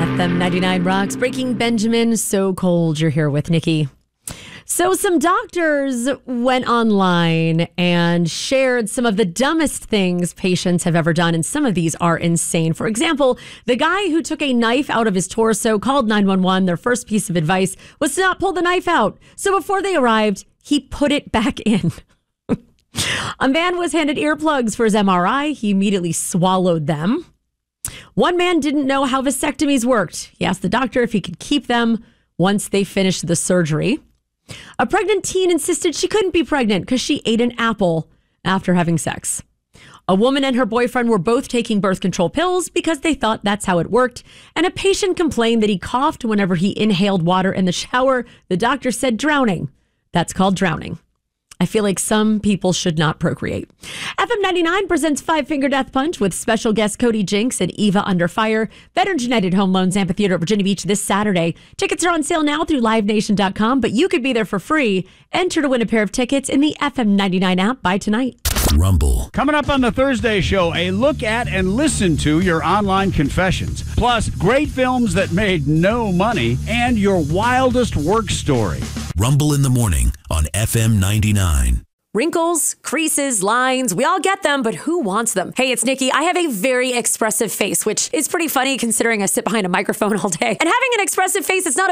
FM 99 Rocks. Breaking Benjamin, So Cold. You're here with Nikki. So some doctors went online and shared some of the dumbest things patients have ever done, and some of these are insane. For example, the guy who took a knife out of his torso called 911. Their first piece of advice was to not pull the knife out. So before they arrived, he put it back in. A man was handed earplugs for his MRI. He immediately swallowed them. One man didn't know how vasectomies worked. He asked the doctor if he could keep them once they finished the surgery. A pregnant teen insisted she couldn't be pregnant because she ate an apple after having sex. A woman and her boyfriend were both taking birth control pills because they thought that's how it worked. And a patient complained that he coughed whenever he inhaled water in the shower. The doctor said drowning. That's called drowning. I feel like some people should not procreate. FM 99 presents Five Finger Death Punch with special guests Cody Jinks and Eva Under Fire. Veterans United Home Loans Amphitheater at Virginia Beach this Saturday. Tickets are on sale now through livenation.com, but you could be there for free. Enter to win a pair of tickets in the FM 99 app by tonight. Rumble. Coming up on the Thursday show, a look at and listen to your online confessions. Plus, great films that made no money and your wildest work story. Rumble in the morning on FM 99. Wrinkles, creases, lines, we all get them, but who wants them? Hey, it's Nikki. I have a very expressive face, which is pretty funny considering I sit behind a microphone all day. And having an expressive face, it's not